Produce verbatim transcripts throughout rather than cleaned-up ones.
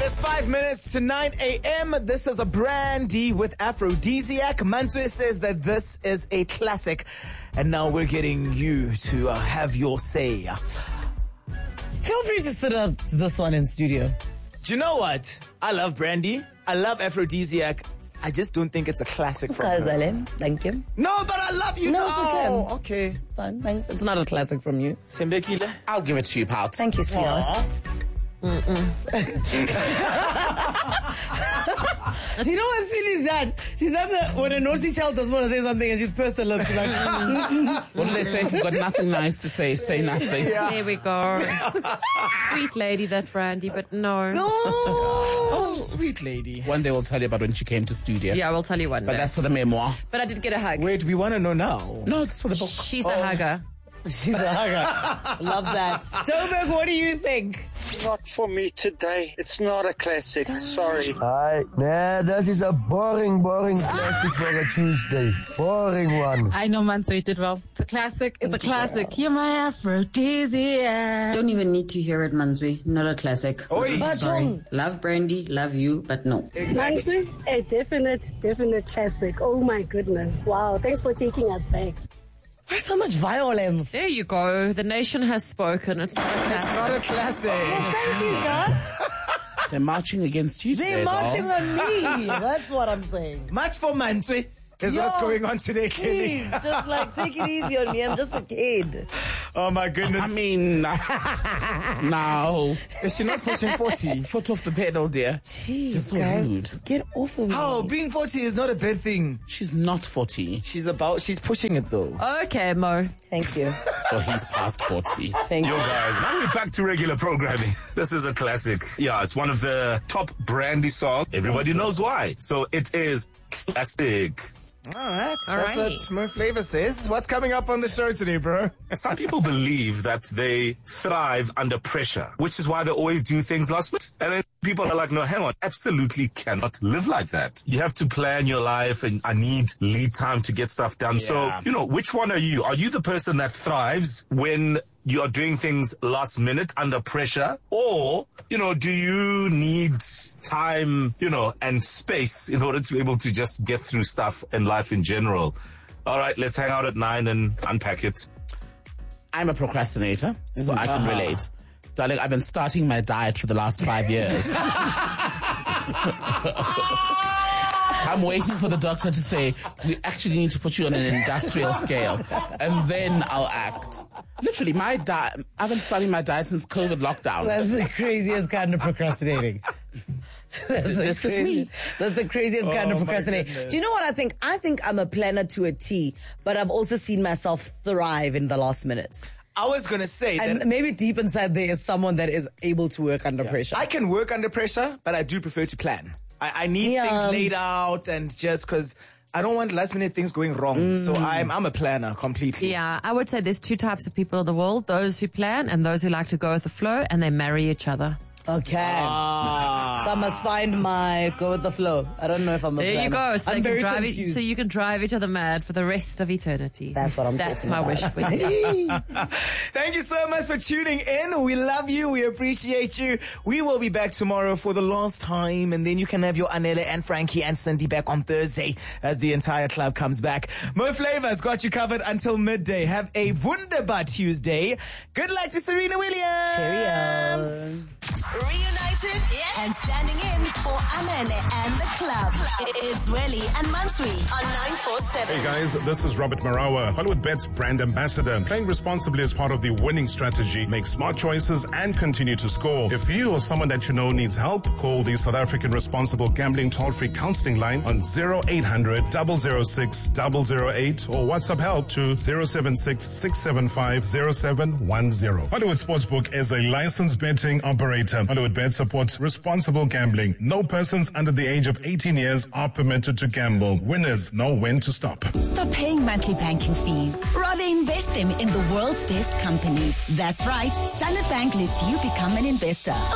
Just five minutes to nine a.m. This is a Brandy with Aphrodisiac. Manzwe says that this is a classic. And now we're getting you to uh, have your say. Feel free to sit out this one in studio. Do you know what? I love Brandy. I love Aphrodisiac. I just don't think it's a classic from her. Thank you. No, but I love you. No, it's okay. Oh, okay. Fine, thanks. It's not a classic from you. Tembekile? I'll give it to you, Pout. Thank you, sweetheart. You know what Cindy's done? She's done the, when a naughty child doesn't want to say something and she's pursed her lips. She's like, what do they say? If you've got nothing nice to say, say nothing. Yeah. There we go. Sweet lady, that Brandy, but no. Oh, oh, sweet lady. One day we'll tell you about when she came to studio. Yeah, we'll tell you one But day. that's for the memoir. But I did get a hug. Wait, we want to know now. No, it's for the book. She's Oh. a hugger. she's a hugger. Love that. Joburg, what do you think? Not for me today. It's not a classic. Sorry. Hi. Nah, this is a boring, boring classic for a Tuesday. Boring one. I know Manzwe did well. It's a classic. It's a classic. You're my aphrodisiac. Don't even need to hear it, Manzwe. Not a classic. Oi. Sorry. Love Brandy, love you, but no. Exactly. Manzwe, a definite, definite classic. Oh my goodness. Wow. Thanks for taking us back. Why so much violence? There you go. The nation has spoken. It's not a classic. Not a classic. Thank you, guys. They're marching against you today, They're marching doll. on me. That's what I'm saying. Much for Manzwe is Yo, what's going on today, clearly. Please, just like take it easy on me. I'm just a kid. Oh my goodness. I mean, no. Is she not pushing forty? Foot off the pedal, dear. Jeez, You're so guys, rude. get off of me. How? Being forty is not a bad thing. She's not forty. She's about, she's pushing it though. Okay, Mo. Thank you. Or he's past forty. Thank Yo you. guys, now we're back to regular programming. This is a classic. Yeah, it's one of the top Brandy songs. Everybody knows why. So it is classic. All right. All That's right. what Mo Flavor says. What's coming up on the show today, bro? Some people believe that they thrive under pressure, which is why they always do things last minute. And then people are like, no, hang on, absolutely cannot live like that. You have to plan your life and I need lead time to get stuff done. So, you know, which one are you? Are you the person that thrives when you are doing things last minute under pressure? Or, you know, do you need time, you know, and space in order to be able to just get through stuff and life in general? All right, let's hang out at nine and unpack it. I'm a procrastinator, so I can relate. Darling, I've been starting my diet for the last five years. I'm waiting for the doctor to say, we actually need to put you on an industrial scale. And then I'll act. Literally, my diet, I've been starting my diet since COVID lockdown. That's the craziest kind of procrastinating. That's the This is crazy- me. That's the craziest kind Oh, of my procrastinating. goodness. Do you know what I think? I think I'm a planner to a T, but I've also seen myself thrive in the last minutes. I was going to say that And maybe deep inside there is someone that is able to work under pressure. I can work under pressure, but I do prefer to plan. I, I need Yeah. things laid out and just because I don't want last minute things going wrong. So I'm I'm a planner completely. Yeah, I would say there's two types of people in the world. Those who plan and those who like to go with the flow, and they marry each other. Okay. Ah. So I must find my go with the flow. I don't know if I'm a There you planner. go. So, I'm they very can drive e- confused. so you can drive each other mad for the rest of eternity. That's what I'm That's talking my about. wish for you. Thank you so much for tuning in. We love you. We appreciate you. We will be back tomorrow for the last time. And then you can have your Anele and Frankie and Cindy back on Thursday as the entire club comes back. Mo Flavor's got you covered until midday. Have a wunderbar Tuesday. Good luck to Serena Williams. Cheerios. Reunited and standing in for Anele and the club. It's Welly and Manzwe on nine four seven. Hey guys, this is Robert Marawa, Hollywood Bet's brand ambassador. Playing responsibly is part of the winning strategy. Make smart choices and continue to score. If you or someone that you know needs help, call the South African Responsible Gambling Toll-Free Counseling Line on zero eight hundred, double oh six, double oh eight or WhatsApp help to zero seven six, six seven five, zero seven one zero. Hollywood Sportsbook is a licensed betting operator. Hollywood Bet supports responsible gambling. No persons under the age of eighteen years are permitted to gamble. Winners know when to stop. Stop paying monthly banking fees. Rather invest them in the world's best companies. That's right. Standard Bank lets you become an investor. A cool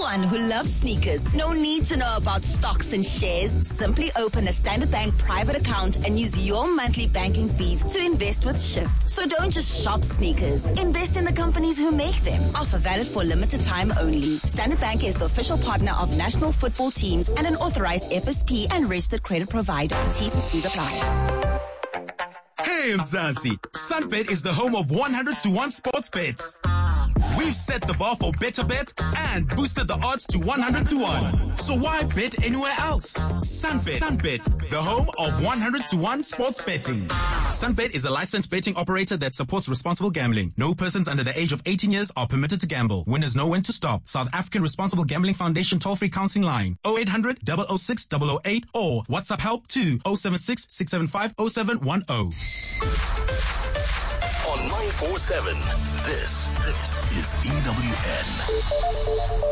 everyone who loves sneakers. No need to know about stocks and shares. Simply open a Standard Bank private account and use your monthly banking fees to invest with Shift. So don't just shop sneakers. Invest in the companies who make them. Offer valid for limited time only. Standard Bank is the official partner of national football teams and an authorized F S P and registered credit provider. T's and C's apply. Hey Mzansi, Sunbet is the home of one hundred to one sports bets. We've set the bar for better bets and boosted the odds to one hundred to one. So why bet anywhere else? Sunbet. Sunbet, the home of one hundred to one sports betting. Sunbet is a licensed betting operator that supports responsible gambling. No persons under the age of eighteen years are permitted to gamble. Winners know when to stop. South African Responsible Gambling Foundation toll-free counseling line oh eight hundred, oh oh six, oh oh eight or WhatsApp help to oh seven six, six seven five, oh seven one oh. On nine four seven, this, this is E W N.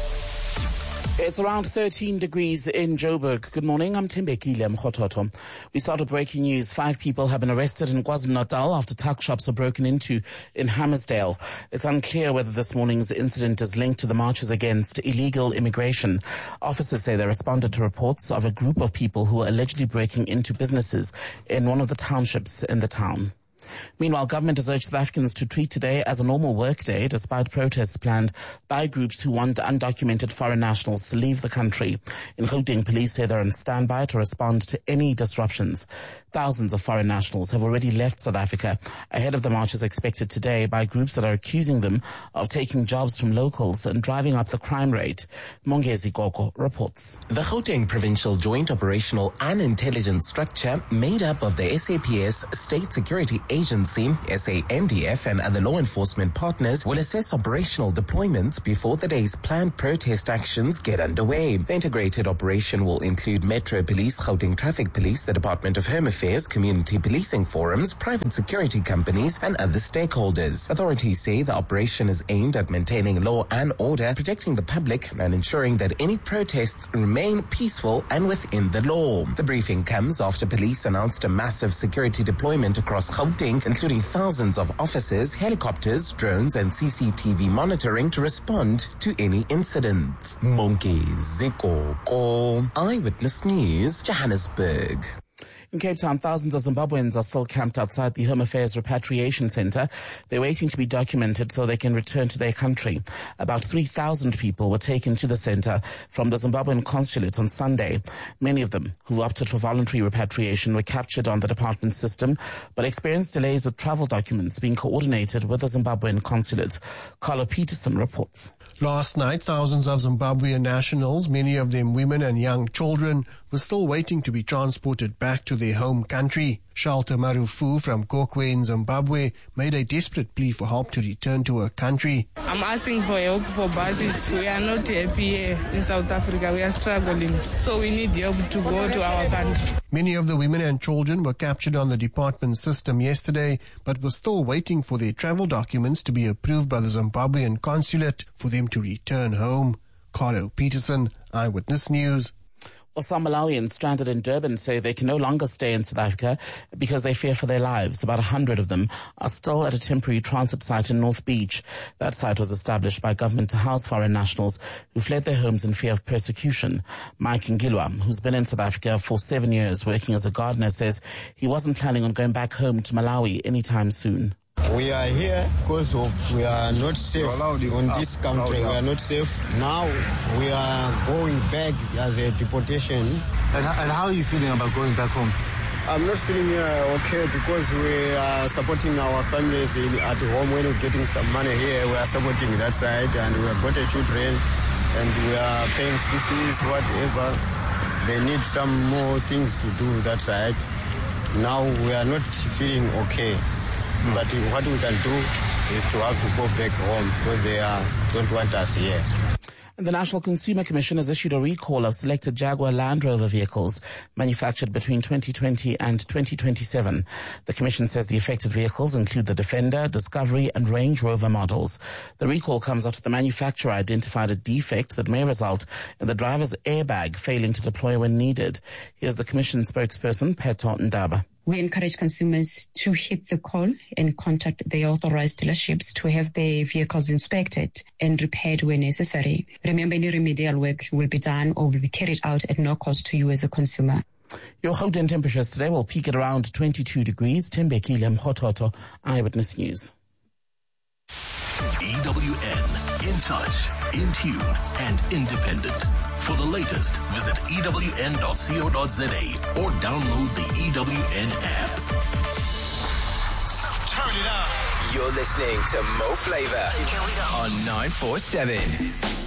It's around thirteen degrees in Joburg. Good morning, I'm Tembekile Mkhototo. We start with breaking news. Five people have been arrested in KwaZulu-Natal after tuck shops were broken into in Hammersdale. It's unclear whether this morning's incident is linked to the marches against illegal immigration. Officers say they responded to reports of a group of people who were allegedly breaking into businesses in one of the townships in the town. Meanwhile, government has urged South Africans to treat today as a normal workday despite protests planned by groups who want undocumented foreign nationals to leave the country. In Gauteng, police say they're on standby to respond to any disruptions. Thousands of foreign nationals have already left South Africa ahead of the marches expected today by groups that are accusing them of taking jobs from locals and driving up the crime rate. Mongezi Gogo reports. The Gauteng Provincial Joint Operational and Intelligence Structure, made up of the S A P S, State Security Agency, S A N D F and other law enforcement partners, will assess operational deployments before the day's planned protest actions get underway. The integrated operation will include Metro Police, Gauteng Traffic Police, the Department of Home Affairs, community policing forums, private security companies and other stakeholders. Authorities say the operation is aimed at maintaining law and order, protecting the public and ensuring that any protests remain peaceful and within the law. The briefing comes after police announced a massive security deployment across Gauteng, including thousands of officers, helicopters, drones and C C T V monitoring to respond to any incidents. Mongezi Gogo, Eyewitness News, Johannesburg. In Cape Town, thousands of Zimbabweans are still camped outside the Home Affairs Repatriation Centre. They're waiting to be documented so they can return to their country. About three thousand people were taken to the centre from the Zimbabwean consulate on Sunday. Many of them who opted for voluntary repatriation were captured on the department system, but experienced delays with travel documents being coordinated with the Zimbabwean consulate. Carlo Peterson reports. Last night, thousands of Zimbabwean nationals, many of them women and young children, were still waiting to be transported back to their home country. Shalta Marufu from Kokwe in Zimbabwe made a desperate plea for help to return to her country. I'm asking for help for buses. We are not happy here in South Africa. We are struggling. So we need help to go to our country. Many of the women and children were captured on the department system yesterday, but were still waiting for their travel documents to be approved by the Zimbabwean consulate for them to return home. Carlo Peterson, Eyewitness News. Well, some Malawians stranded in Durban say they can no longer stay in South Africa because they fear for their lives. About a hundred of them are still at a temporary transit site in North Beach. That site was established by government to house foreign nationals who fled their homes in fear of persecution. Mike Ngilwa, who's been in South Africa for seven years working as a gardener, says he wasn't planning on going back home to Malawi anytime soon. We are here because of we are not safe on this country. We are not safe. Now we are going back as a deportation. And, and how are you feeling about going back home? I'm not feeling uh, okay because we are supporting our families in, at home. When we're getting some money here, we are supporting that side, and we have got a children, and we are paying school fees, whatever. They need some more things to do that side. Now we are not feeling okay. But what we can do is to have to go back home because they uh, don't want us here. The National Consumer Commission has issued a recall of selected Jaguar Land Rover vehicles manufactured between twenty twenty and twenty twenty-seven. The Commission says the affected vehicles include the Defender, Discovery and Range Rover models. The recall comes after the manufacturer identified a defect that may result in the driver's airbag failing to deploy when needed. Here's the Commission spokesperson, Peto Ndaba. We encourage consumers to hit the call and contact the authorized dealerships to have their vehicles inspected and repaired where necessary. Remember, any remedial work will be done or will be carried out at no cost to you as a consumer. Your Gauteng temperatures today will peak at around twenty-two degrees. Tembekile Mkhototo, Eyewitness News. E W N, in touch, in tune, and independent. For the latest, visit E W N dot co dot za or download the E W N app. Turn it up. You're listening to Mo Flavor on nine four seven.